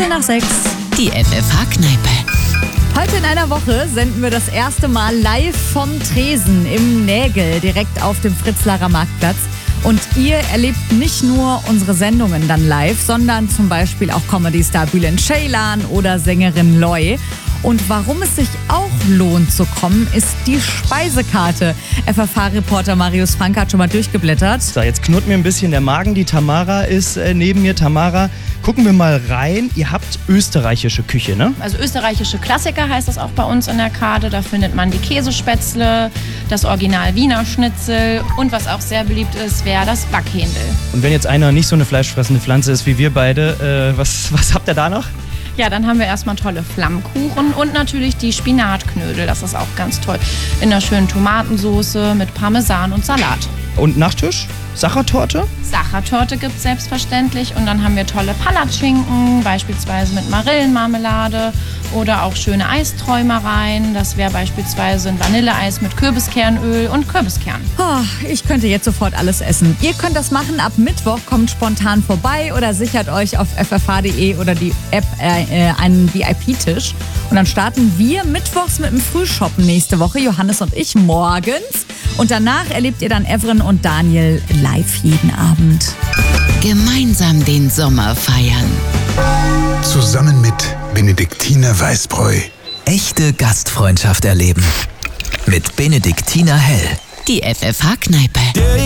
5:15. Die FFH-Kneipe. Heute in einer Woche senden wir das erste Mal live vom Tresen im Nägel, direkt auf dem Fritzlarer Marktplatz. Und ihr erlebt nicht nur unsere Sendungen dann live, sondern zum Beispiel auch Comedy-Star Bülent Ceylan oder Sängerin Loy. Und warum es sich auch lohnt zu kommen, ist die Speisekarte. FFH-Reporter Marius Frank hat schon mal durchgeblättert. So, jetzt knurrt mir ein bisschen der Magen. Die Tamara ist neben mir. Tamara, gucken wir mal rein. Ihr habt österreichische Küche, ne? Also österreichische Klassiker heißt das auch bei uns in der Karte. Da findet man die Käsespätzle, das Original Wiener Schnitzel und was auch sehr beliebt ist, wäre das Backhändel. Und wenn jetzt einer nicht so eine fleischfressende Pflanze ist wie wir beide, was habt ihr da noch? Ja, dann haben wir erstmal tolle Flammkuchen und natürlich die Spinatknödel. Das ist auch ganz toll. In einer schönen Tomatensoße mit Parmesan und Salat. Und Nachtisch? Sachertorte? Sachertorte gibt es selbstverständlich. Und dann haben wir tolle Palatschinken, beispielsweise mit Marillenmarmelade oder auch schöne Eisträumereien. Das wäre beispielsweise ein Vanilleeis mit Kürbiskernöl und Kürbiskern. Oh, ich könnte jetzt sofort alles essen. Ihr könnt das machen. Ab Mittwoch kommt spontan vorbei oder sichert euch auf ffh.de oder die App einen VIP-Tisch. Und dann starten wir mittwochs mit dem Frühshoppen nächste Woche, Johannes und ich, morgens. Und danach erlebt ihr dann Evren und Daniel live jeden Abend. Gemeinsam den Sommer feiern. Zusammen mit Benediktiner Weißbräu. Echte Gastfreundschaft erleben. Mit Benediktiner Hell. Die FFH-Kneipe.